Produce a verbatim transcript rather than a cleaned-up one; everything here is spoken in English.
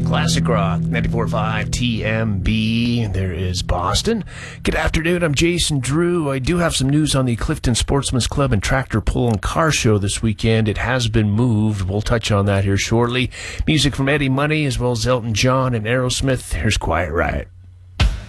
Classic Rock, ninety-four point five T M B. There is Boston. Good afternoon, I'm Jason Drew. I do have some news on the Clifton Sportsman's Club and Tractor Pull and Car Show this weekend. It has been moved. We'll touch on that here shortly. Music from Eddie Money as well as Elton John and Aerosmith. Here's Quiet Riot.